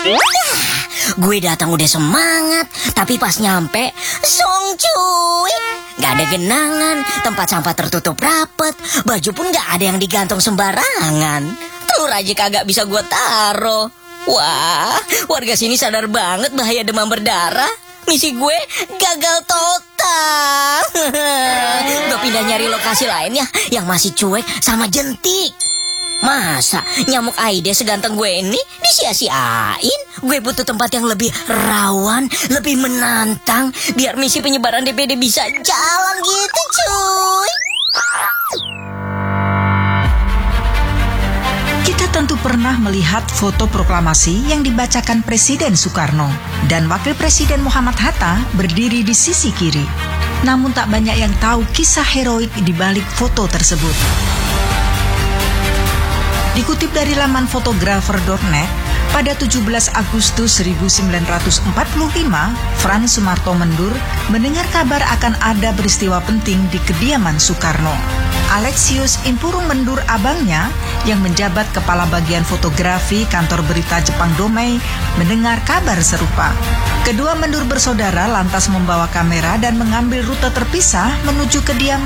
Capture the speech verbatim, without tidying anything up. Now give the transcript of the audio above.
Gue datang udah semangat, tapi pas nyampe, song cuy, gak ada genangan, tempat sampah tertutup rapet, baju pun gak ada yang digantung sembarangan. Telur aja kagak bisa gue taro. Wah, warga sini sadar banget bahaya demam berdarah. Misi gue gagal total. Gue pindah nyari lokasi lain ya, yang masih cuek sama jentik. Masa nyamuk Aedes seganteng gue ini disia-siain? Gue butuh tempat yang lebih rawan, lebih menantang, biar misi penyebaran D P D bisa jalan gitu cuy. Kita tentu pernah melihat foto proklamasi yang dibacakan Presiden Soekarno dan Wakil Presiden Muhammad Hatta berdiri di sisi kiri. Namun tak banyak yang tahu kisah heroik di balik foto tersebut. Dikutip dari laman fotografer dot net, pada tujuh belas Agustus seribu sembilan ratus empat puluh lima, Frans Sumarto Mendur mendengar kabar akan ada peristiwa penting di kediaman Soekarno. Alexius Impurung Mendur, abangnya, yang menjabat kepala bagian fotografi kantor berita Jepang Domei, mendengar kabar serupa. Kedua Mendur bersaudara lantas membawa kamera dan mengambil rute terpisah menuju kediaman